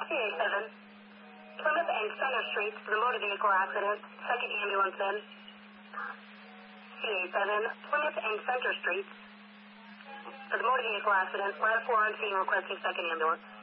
CA7. Plymouth and Center Streets for the motor vehicle accident. Second ambulance in. CA7. Plymouth and Center Streets for the motor vehicle accident. Last 4 on scene requesting second ambulance.